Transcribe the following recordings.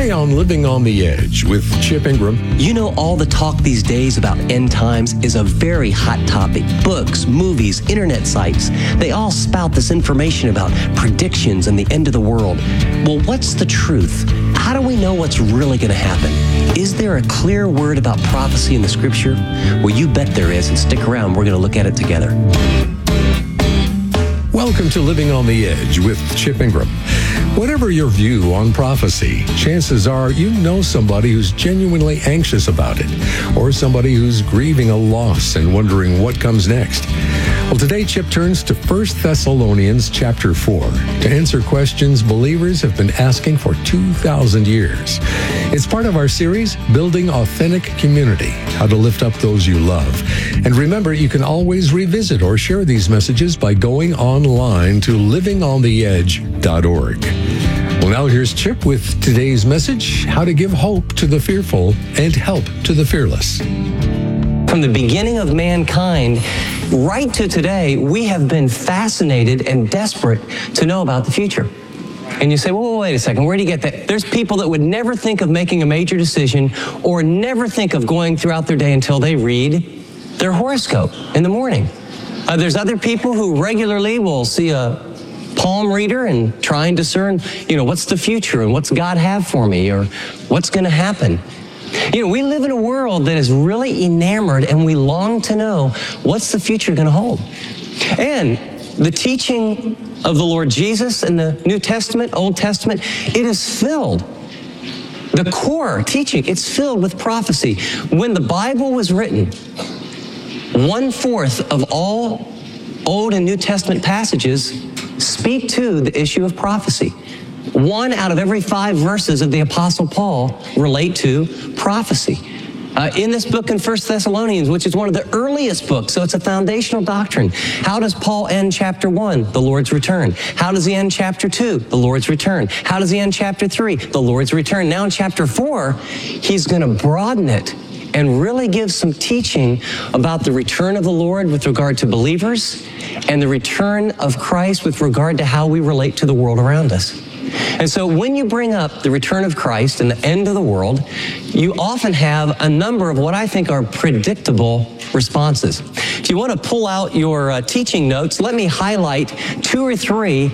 Today on Living on the Edge with Chip Ingram. You know, all the talk these days about end times is a very hot topic. Books, movies, internet sites, they all spout this information about predictions and the end of the world. Well, what's the truth? How do we know what's really going to happen? Is there a clear word about prophecy in the Scripture? Well, you bet there is, and stick around. We're going to look at it together. Welcome to Living on the Edge with Chip Ingram. Whatever your view on prophecy, chances are you know somebody who's genuinely anxious about it, or somebody who's grieving a loss and wondering what comes next. Well, today Chip turns to 1 Thessalonians chapter 4 to answer questions believers have been asking for 2,000 years. It's part of our series, Building Authentic Community, how to lift up those you love. And remember, you can always revisit or share these messages by going online to livingontheedge.org. Well, now here's Chip with today's message, how to give hope to the fearful and help to the fearless. From the beginning of mankind right to today, we have been fascinated and desperate to know about the future. And you say, well, wait a second, where do you get that? There's people that would never think of making a major decision or never think of going throughout their day until they read their horoscope in the morning. There's other people who regularly will see a palm reader and try and discern, what's the future and what's God have for me or what's going to happen. We live in a world that is really enamored and we long to know what's the future going to hold. And the teaching of the Lord Jesus in the New Testament, Old Testament, it is filled. The core teaching, it's filled with prophecy. When the Bible was written, 1/4 of all Old and New Testament passages speak to the issue of prophecy. 1 out of every 5 verses of the Apostle Paul relate to prophecy. In this book in 1 Thessalonians, which is one of the earliest books, so it's a foundational doctrine. How does Paul end chapter 1? The Lord's return. How does he end chapter 2? The Lord's return. How does he end chapter 3? The Lord's return. Now in chapter 4, he's going to broaden it and really give some teaching about the return of the Lord with regard to believers and the return of Christ with regard to how we relate to the world around us. And so when you bring up the return of Christ and the end of the world, you often have a number of what I think are predictable responses. If you want to pull out your teaching notes, let me highlight 2 or 3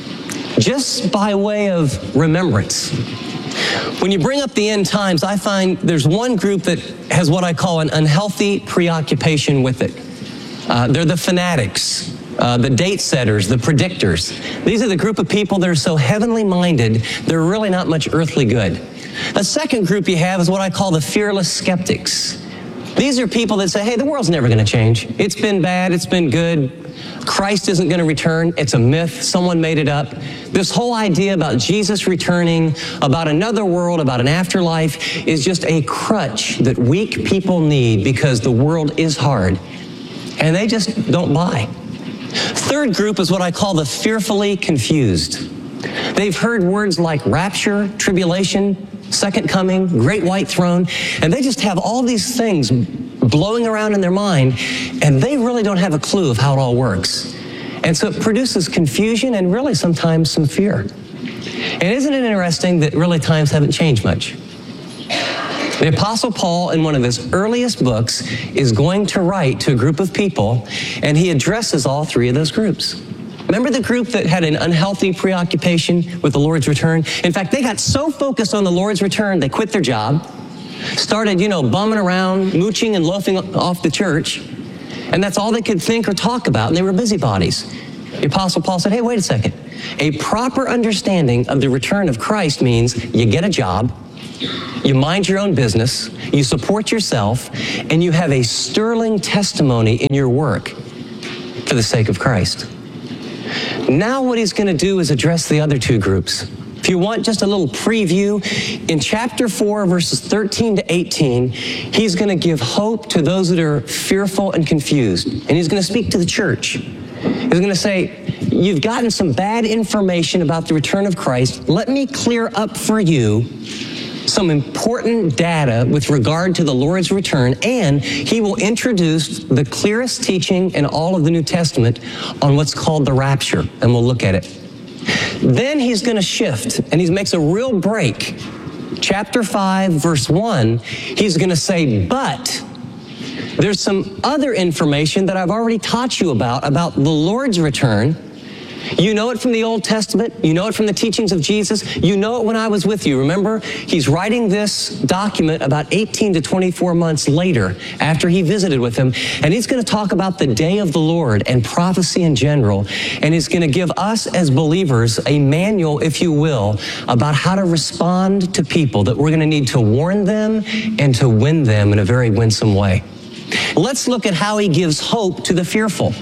just by way of remembrance. When you bring up the end times, I find there's one group that has what I call an unhealthy preoccupation with it. They're the fanatics. The date setters, the predictors. These are the group of people that are so heavenly minded, they're really not much earthly good. A second group you have is what I call the fearless skeptics. These are people that say, hey, the world's never going to change. It's been bad, it's been good. Christ isn't going to return. It's a myth. Someone made it up. This whole idea about Jesus returning, about another world, about an afterlife is just a crutch that weak people need because the world is hard. And they just don't buy. Third group is what I call the fearfully confused. They've heard words like rapture, tribulation, second coming, great white throne, and they just have all these things blowing around in their mind, and they really don't have a clue of how it all works. And so it produces confusion and really sometimes some fear. And isn't it interesting that really times haven't changed much? The Apostle Paul, in one of his earliest books, is going to write to a group of people, and he addresses all 3 of those groups. Remember the group that had an unhealthy preoccupation with the Lord's return? In fact, they got so focused on the Lord's return, they quit their job, started, bumming around, mooching and loafing off the church, and that's all they could think or talk about, and they were busybodies. The Apostle Paul said, hey, wait a second. A proper understanding of the return of Christ means you get a job, you mind your own business, you support yourself, and you have a sterling testimony in your work for the sake of Christ. Now what he's going to do is address the other 2 groups. If you want just a little preview, in chapter 4, verses 13 to 18, he's going to give hope to those that are fearful and confused. And he's going to speak to the church. He's going to say, you've gotten some bad information about the return of Christ. Let me clear up for you some important data with regard to the Lord's return, and he will introduce the clearest teaching in all of the New Testament on what's called the rapture, and we'll look at it. Then he's going to shift, and he makes a real break chapter 5, verse 1, he's going to say, but there's some other information that I've already taught you about the Lord's return. You know it from the Old Testament. You know it from the teachings of Jesus. You know it when I was with you. Remember, he's writing this document about 18 to 24 months later after he visited with him. And he's going to talk about the day of the Lord and prophecy in general. And he's going to give us as believers a manual, if you will, about how to respond to people, that we're going to need to warn them and to win them in a very winsome way. Let's look at how he gives hope to the fearful.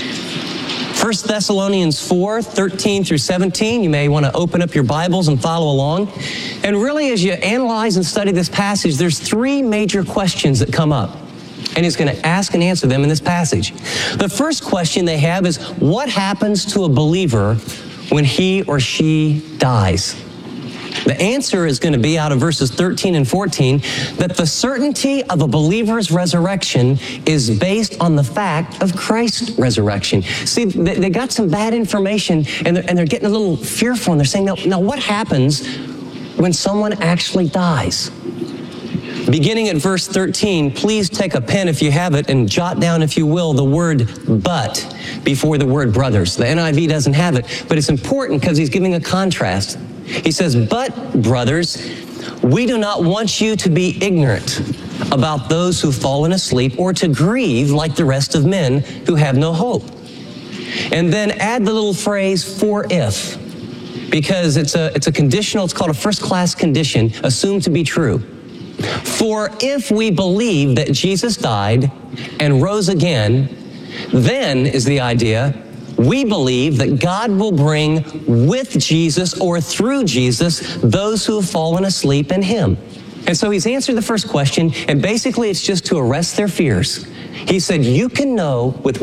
1 Thessalonians 4, 13 through 17. You may want to open up your Bibles and follow along. And really, as you analyze and study this passage, there's three major questions that come up. And he's going to ask and answer them in this passage. The first question they have is, what happens to a believer when he or she dies? The answer is going to be out of verses 13 and 14, that the certainty of a believer's resurrection is based on the fact of Christ's resurrection. See, they got some bad information, and they're getting a little fearful, and they're saying, now what happens when someone actually dies? Beginning at verse 13, please take a pen if you have it and jot down, if you will, the word but before the word brothers. The NIV doesn't have it, but it's important because he's giving a contrast. He says, but brothers, we do not want you to be ignorant about those who've fallen asleep or to grieve like the rest of men who have no hope. And then add the little phrase, for if, because it's a conditional, it's called a first-class condition, assumed to be true. For if we believe that Jesus died and rose again, then is the idea, we believe that God will bring with Jesus or through Jesus those who have fallen asleep in him. And so he's answered the first question, and basically it's just to arrest their fears. He said, you can know with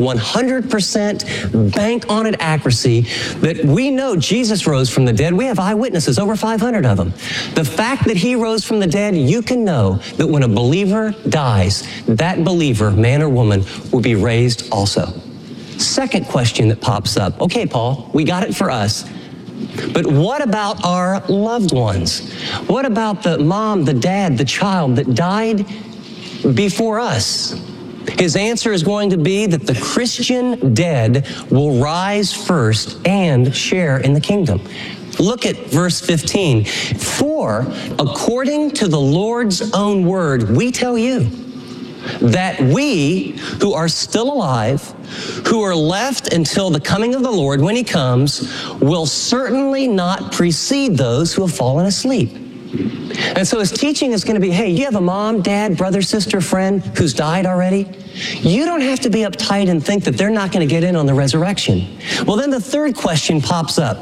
100% bank on it accuracy that we know Jesus rose from the dead. We have eyewitnesses, over 500 of them. The fact that he rose from the dead, you can know that when a believer dies, that believer, man or woman, will be raised also. Second question that pops up. Okay, Paul, we got it for us. But what about our loved ones? What about the mom, the dad, the child that died before us? His answer is going to be that the Christian dead will rise first and share in the kingdom. Look at verse 15. For according to the Lord's own word, we tell you that we who are still alive, who are left until the coming of the Lord when he comes, will certainly not precede those who have fallen asleep. And so his teaching is going to be, hey, you have a mom, dad, brother, sister, friend who's died already? You don't have to be uptight and think that they're not going to get in on the resurrection. Well, then the third question pops up.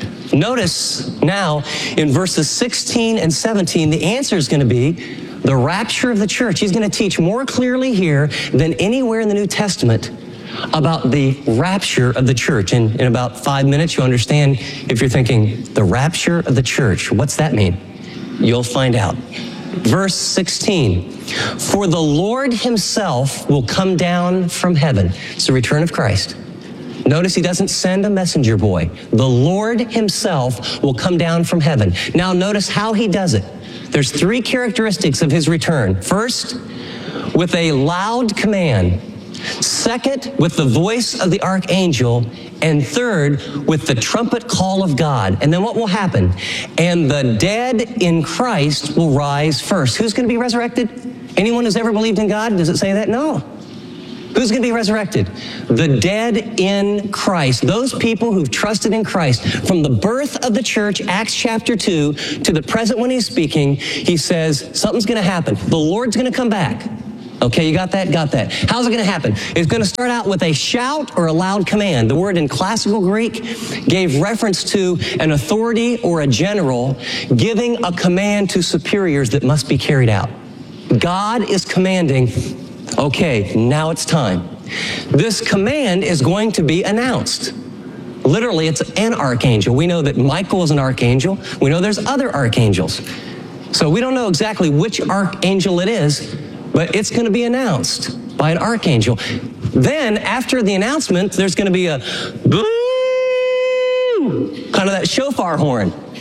Notice now in verses 16 and 17, the answer is going to be the rapture of the church. He's going to teach more clearly here than anywhere in the New Testament about the rapture of the church. And in about 5 minutes, you'll understand if you're thinking, the rapture of the church, what's that mean? You'll find out. Verse 16, for the Lord himself will come down from heaven. It's the return of Christ. Notice he doesn't send a messenger boy. The Lord himself will come down from heaven. Now notice how he does it. There's three characteristics of his return. First, with a loud command. Second, with the voice of the archangel. And third, with the trumpet call of God. And then what will happen? And the dead in Christ will rise first. Who's going to be resurrected? Anyone who's ever believed in God? Does it say that? No. Who's going to be resurrected? The dead in Christ. Those people who've trusted in Christ. From the birth of the church, Acts chapter 2, to the present when he's speaking, he says, something's going to happen. The Lord's going to come back. Okay, you got that? Got that. How's it going to happen? It's going to start out with a shout or a loud command. The word in classical Greek gave reference to an authority or a general giving a command to superiors that must be carried out. God is commanding, okay, now it's time. This command is going to be announced. Literally, it's an archangel. We know that Michael is an archangel. We know there's other archangels. So we don't know exactly which archangel it is, but it's going to be announced by an archangel. Then, after the announcement, there's going to be a boo, kind of that shofar horn.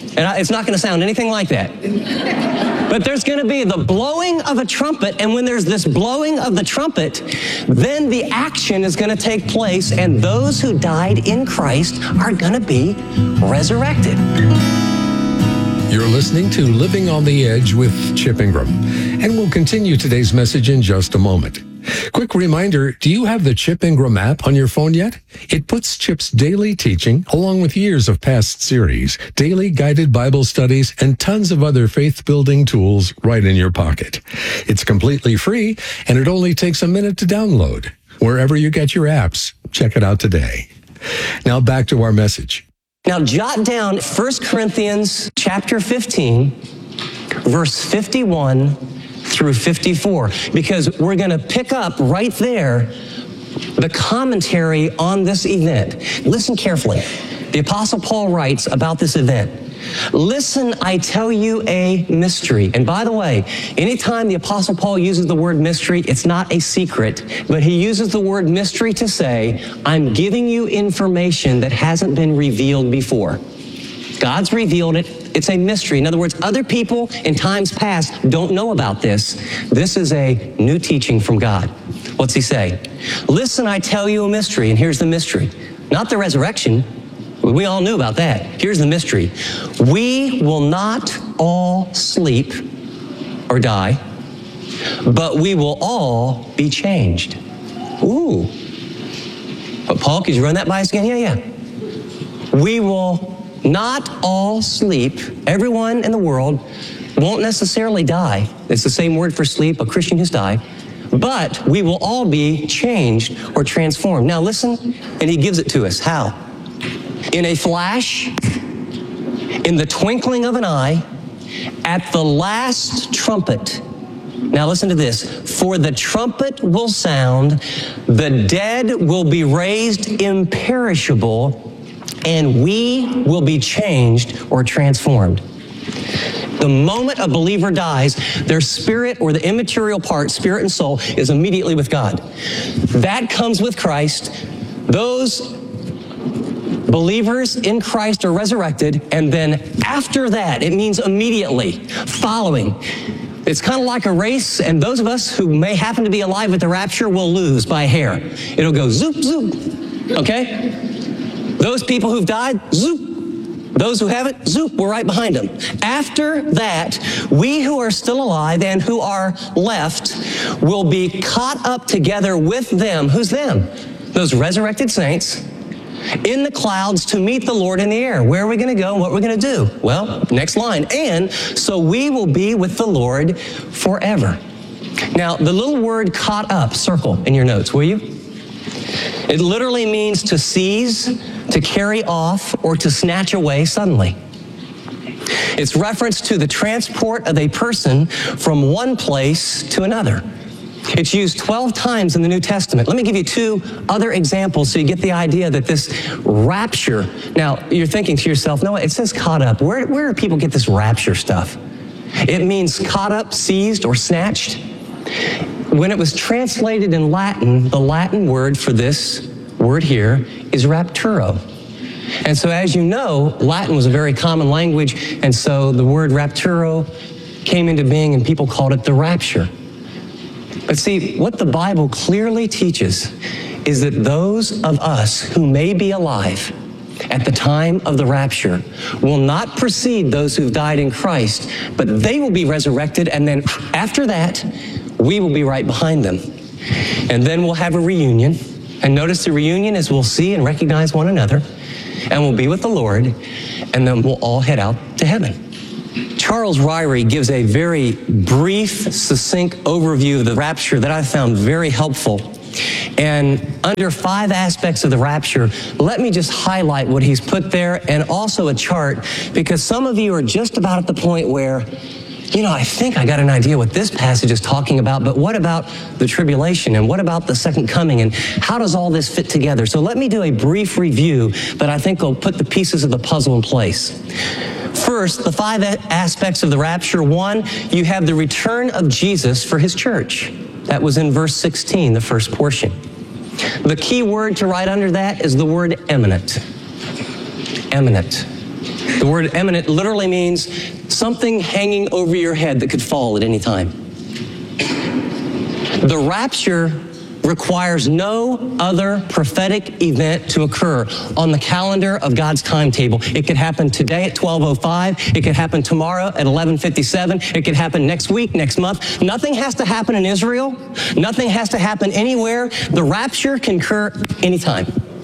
And it's not going to sound anything like that. But there's going to be the blowing of a trumpet, and when there's this blowing of the trumpet, then the action is going to take place, and those who died in Christ are going to be resurrected. You're listening to Living on the Edge with Chip Ingram, and we'll continue today's message in just a moment. Quick reminder, do you have the Chip Ingram app on your phone yet? It puts Chip's daily teaching, along with years of past series, daily guided Bible studies, and tons of other faith-building tools right in your pocket. It's completely free, and it only takes a minute to download. Wherever you get your apps, check it out today. Now back to our message. Now jot down 1 Corinthians chapter 15, verse 51 through 54, because we're going to pick up right there the commentary on this event. Listen carefully. The Apostle Paul writes about this event. Listen, I tell you a mystery. And by the way, anytime the Apostle Paul uses the word mystery, it's not a secret, but he uses the word mystery to say, I'm giving you information that hasn't been revealed before. God's revealed it. It's a mystery. In other words, other people in times past don't know about this. This is a new teaching from God. What's he say? Listen, I tell you a mystery. And here's the mystery. Not the resurrection. We all knew about that. Here's the mystery. We will not all sleep or die, but we will all be changed. Ooh. But Paul, could you run that by us again? Yeah. We will not all sleep. Everyone in the world won't necessarily die. It's the same word for sleep, a Christian who's died. But we will all be changed or transformed. Now listen, and he gives it to us. How? In a flash, in the twinkling of an eye, at the last trumpet. Now listen to this. For the trumpet will sound, the dead will be raised imperishable, and we will be changed or transformed. The moment a believer dies, their spirit or the immaterial part, spirit and soul, is immediately with God. That comes with Christ. Those believers in Christ are resurrected, and then after that, it means immediately, following. It's kind of like a race, and those of us who may happen to be alive at the rapture will lose by a hair. It'll go zoop, zoop, okay? Those people who've died, zoop. Those who haven't, zoop, we're right behind them. After that, we who are still alive and who are left will be caught up together with them. Who's them? Those resurrected saints in the clouds to meet the Lord in the air. Where are we going to go? What we're going to do? Well, next line. And so we will be with the Lord forever. Now, the little word caught up, circle in your notes, will you? It literally means to seize, to carry off, or to snatch away suddenly. It's reference to the transport of a person from one place to another. It's used 12 times in the New Testament. Let me give you two other examples so you get the idea that this rapture, now you're thinking to yourself, no, it says caught up. Where do people get this rapture stuff? It means caught up, seized, or snatched. When it was translated in Latin, the Latin word for this word here is rapturo. And so as you know, Latin was a very common language, and so the word rapturo came into being and people called it the rapture. But see, what the Bible clearly teaches is that those of us who may be alive at the time of the rapture will not precede those who've died in Christ, but they will be resurrected, and then after that, we will be right behind them. And then we'll have a reunion. And notice the reunion is we'll see and recognize one another, and we'll be with the Lord, and then we'll all head out to heaven. Charles Ryrie gives a very brief, succinct overview of the rapture that I found very helpful. And under 5 aspects of the rapture, let me just highlight what he's put there, and also a chart, because some of you are just about at the point where, you know, I think I got an idea what this passage is talking about, but what about the tribulation, and what about the second coming, and how does all this fit together? So let me do a brief review that I think will put the pieces of the puzzle in place. First, the 5 aspects of the rapture. 1, you have the return of Jesus for his church. That was in verse 16, the first portion. The key word to write under that is the word eminent. Eminent. The word imminent literally means something hanging over your head that could fall at any time. The rapture requires no other prophetic event to occur on the calendar of God's timetable. It could happen today at 12:05. It could happen tomorrow at 11:57. It could happen next week, next month. Nothing has to happen in Israel. Nothing has to happen anywhere. The rapture can occur anytime.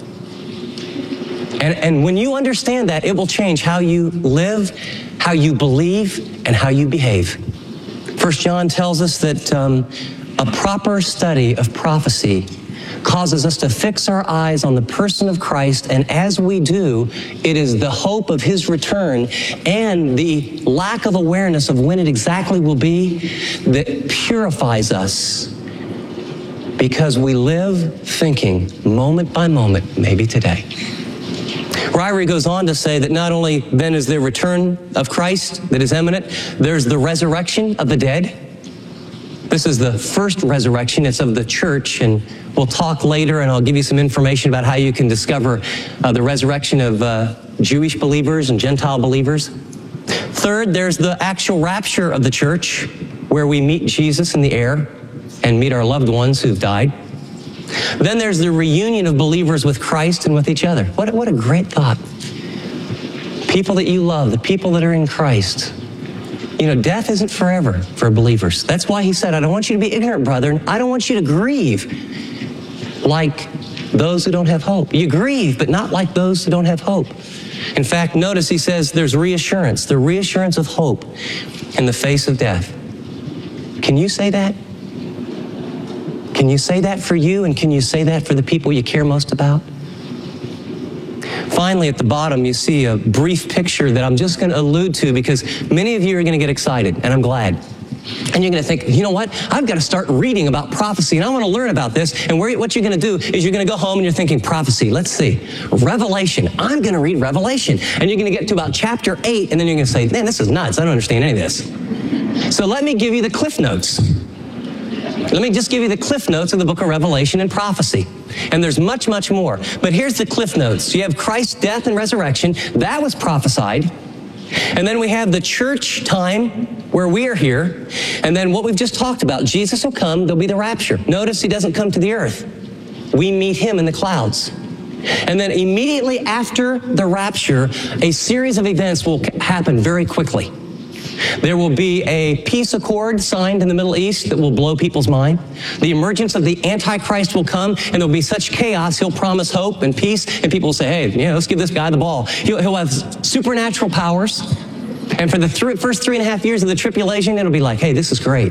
And when you understand that, it will change how you live, how you believe, and how you behave. 1 John tells us that a proper study of prophecy causes us to fix our eyes on the person of Christ, and as we do, it is the hope of his return and the lack of awareness of when it exactly will be that purifies us, because we live thinking moment by moment, maybe today. Ryrie goes on to say that not only then is there return of Christ that is imminent, there's the resurrection of the dead. This is the first resurrection. It's of the church, and we'll talk later, and I'll give you some information about how you can discover the resurrection of Jewish believers and Gentile believers. Third, there's the actual rapture of the church, where we meet Jesus in the air and meet our loved ones who've died. Then there's the reunion of believers with Christ and with each other. What a great thought. People that you love, the people that are in Christ. You know, death isn't forever for believers. That's why he said, I don't want you to be ignorant, brethren. I don't want you to grieve like those who don't have hope. You grieve, but not like those who don't have hope. In fact, notice he says there's reassurance, the reassurance of hope in the face of death. Can you say that? Can you say that for you, and can you say that for the people you care most about? Finally, at the bottom, you see a brief picture that I'm just going to allude to, because many of you are going to get excited, and I'm glad. And you're going to think, you know what? I've got to start reading about prophecy, and I want to learn about this. And what you're going to do is you're going to go home and you're thinking, prophecy, let's see. Revelation, I'm going to read Revelation. And you're going to get to about chapter 8, and then you're going to say, man, this is nuts. I don't understand any of this. So let me give you the Cliff Notes. Let me just give you the Cliff Notes of the book of Revelation and prophecy. And there's much, much more. But here's the Cliff Notes. You have Christ's death and resurrection. That was prophesied. And then we have the church time where we are here. And then what we've just talked about, Jesus will come, there'll be the rapture. Notice he doesn't come to the earth. We meet him in the clouds. And then immediately after the rapture, a series of events will happen very quickly. There will be a peace accord signed in the Middle East that will blow people's mind. The emergence of the Antichrist will come, and there'll be such chaos, he'll promise hope and peace, and people will say, hey, yeah, let's give this guy the ball. He'll have supernatural powers, and for the first 3.5 years of the tribulation, it'll be like, hey, this is great.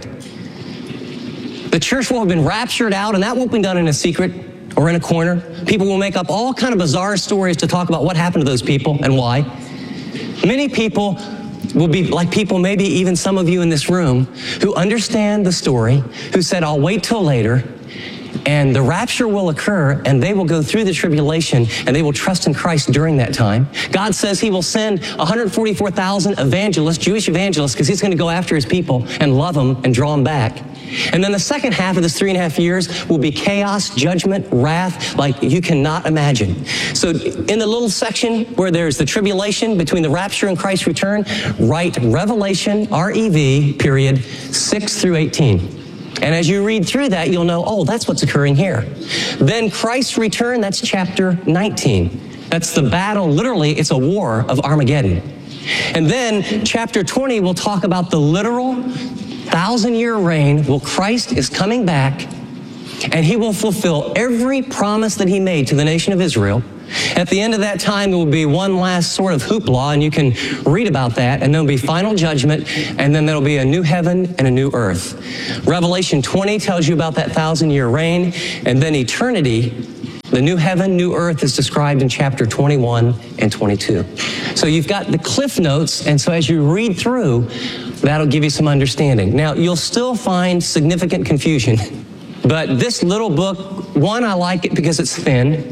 The church will have been raptured out, and that won't be done in a secret or in a corner. People will make up all kind of bizarre stories to talk about what happened to those people and why. Many people will be like people, maybe even some of you in this room, who understand the story, who said, I'll wait till later, and the rapture will occur, and they will go through the tribulation, and they will trust in Christ during that time. God says he will send 144,000 evangelists, Jewish evangelists, because he's going to go after his people and love them and draw them back. And then the second half of this 3.5 years will be chaos, judgment, wrath, like you cannot imagine. So in the little section where there's the tribulation between the rapture and Christ's return, write Revelation, REV, period, 6 through 18. And as you read through that, you'll know, oh, that's what's occurring here. Then Christ's return, that's chapter 19. That's the battle, literally, it's a war of Armageddon. And then chapter 20 will talk about the literal 1,000-year reign where Christ is coming back, and he will fulfill every promise that he made to the nation of Israel. At the end of that time, there will be one last sort of hoopla, and you can read about that, and there'll be final judgment, and then there'll be a new heaven and a new earth. Revelation 20 tells you about that 1,000-year reign, and then eternity, the new heaven, new earth, is described in chapter 21 and 22. So you've got the Cliff Notes, and so as you read through, that'll give you some understanding. Now, you'll still find significant confusion, but this little book, one, I like it because it's thin.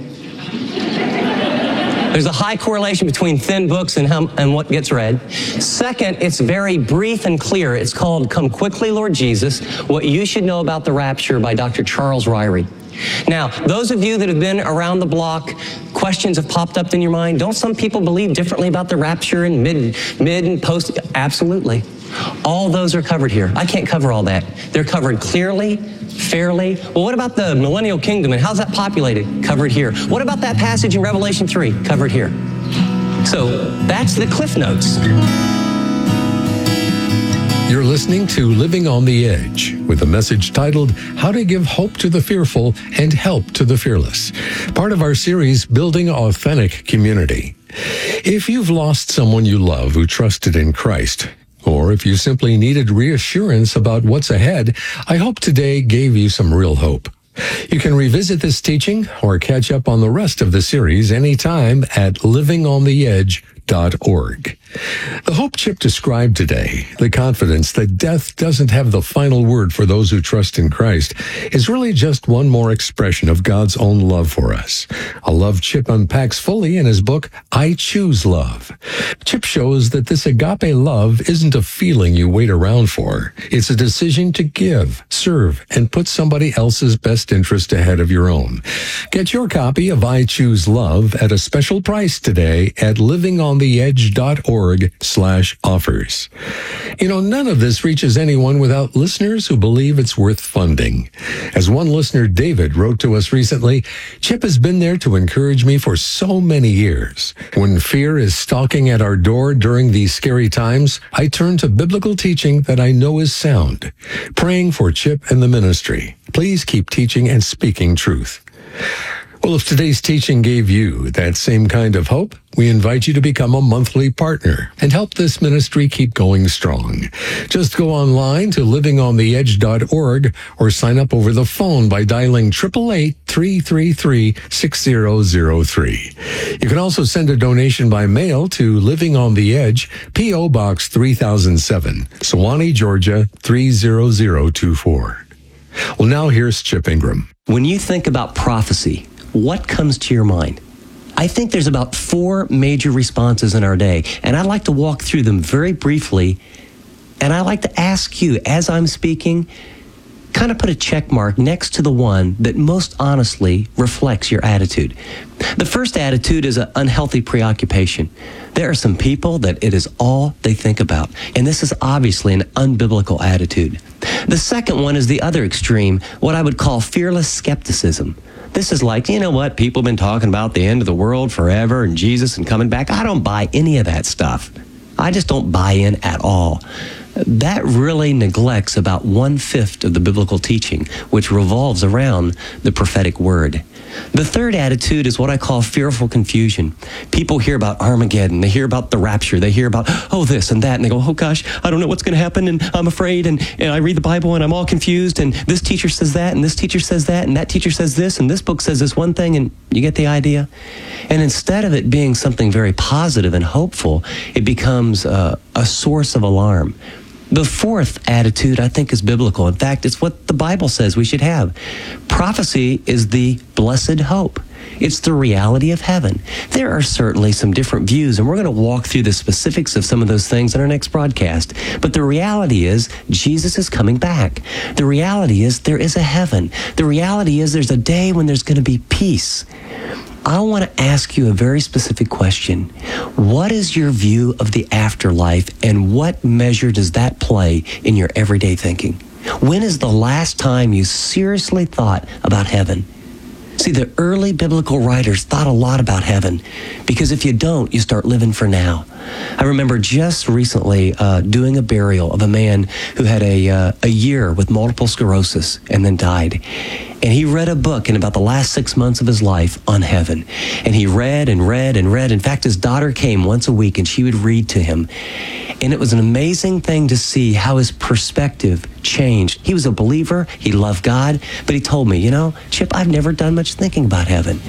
There's a high correlation between thin books and what gets read. Second, it's very brief and clear. It's called Come Quickly, Lord Jesus, What You Should Know About the Rapture by Dr. Charles Ryrie. Now, those of you that have been around the block, questions have popped up in your mind. Don't some people believe differently about the rapture and mid and post? Absolutely. All those are covered here. I can't cover all that. They're covered clearly, fairly. Well, what about the millennial kingdom and how's that populated? Covered here. What about that passage in Revelation 3? Covered here. So that's the Cliff Notes. You're listening to Living on the Edge with a message titled How to Give Hope to the Fearful and Help to the Fearless, part of our series Building Authentic Community. If you've lost someone you love who trusted in Christ, or if you simply needed reassurance about what's ahead, I hope today gave you some real hope. You can revisit this teaching or catch up on the rest of the series anytime at livingontheedge.org. The hope Chip described today, the confidence that death doesn't have the final word for those who trust in Christ, is really just one more expression of God's own love for us. A love Chip unpacks fully in his book, I Choose Love. Chip shows that this agape love isn't a feeling you wait around for. It's a decision to give, serve, and put somebody else's best interest ahead of your own. Get your copy of I Choose Love at a special price today at livingontheedge.org/offers. You know, none of this reaches anyone without listeners who believe it's worth funding. As one listener, David, wrote to us recently, Chip has been there to encourage me for so many years. When fear is stalking at our door during these scary times, I turn to biblical teaching that I know is sound. Praying for Chip and the ministry. Please keep teaching and speaking truth. Well, if today's teaching gave you that same kind of hope, we invite you to become a monthly partner and help this ministry keep going strong. Just go online to livingontheedge.org or sign up over the phone by dialing 888-333-6003. You can also send a donation by mail to Living on the Edge, P.O. Box 3007, Sewanee, Georgia 30024. Well, now here's Chip Ingram. When you think about prophecy, what comes to your mind? I think there's about 4 major responses in our day, and I'd like to walk through them very briefly, and I'd like to ask you, as I'm speaking, kind of put a check mark next to the one that most honestly reflects your attitude. The first attitude is an unhealthy preoccupation. There are some people that it is all they think about, and this is obviously an unbiblical attitude. The second one is the other extreme, what I would call fearless skepticism. This is like, you know what, people have been talking about the end of the world forever and Jesus and coming back. I don't buy any of that stuff. I just don't buy in at all. That really neglects about 1/5 of the biblical teaching, which revolves around the prophetic word. The third attitude is what I call fearful confusion. People hear about Armageddon, they hear about the rapture, they hear about, this and that, and they go, oh gosh, I don't know what's going to happen, and I'm afraid, and I read the Bible, and I'm all confused, and this teacher says that, and this teacher says that, and that teacher says this, and this book says this one thing, and you get the idea? And instead of it being something very positive and hopeful, it becomes a source of alarm. The fourth attitude, I think, is biblical. In fact, it's what the Bible says we should have. Prophecy is the blessed hope. It's the reality of heaven. There are certainly some different views, and we're going to walk through the specifics of some of those things in our next broadcast. But the reality is Jesus is coming back. The reality is there is a heaven. The reality is there's a day when there's going to be peace. I want to ask you a very specific question. What is your view of the afterlife, and what measure does that play in your everyday thinking? When is the last time you seriously thought about heaven? See, the early biblical writers thought a lot about heaven, because if you don't, you start living for now. I remember just recently doing a burial of a man who had a year with multiple sclerosis and then died. And he read a book in about the last 6 months of his life on heaven. And he read and read and read. In fact, his daughter came once a week and she would read to him. And it was an amazing thing to see how his perspective changed. He was a believer. He loved God. But he told me, Chip, I've never done much thinking about heaven.